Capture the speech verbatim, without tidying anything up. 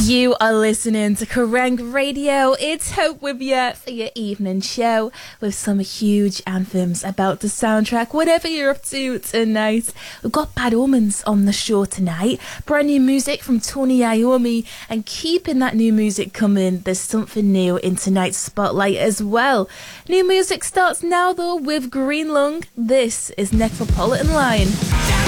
You are listening to Kerrang Radio. It's Hope with you for your evening show with some huge anthems about the soundtrack, whatever you're up to tonight. We've got Bad Omens on the show tonight, brand new music from Tony Iommi, and keeping that new music coming, there's something new in tonight's spotlight as well. New music starts now though with Green Lung. This is Metropolitan Line.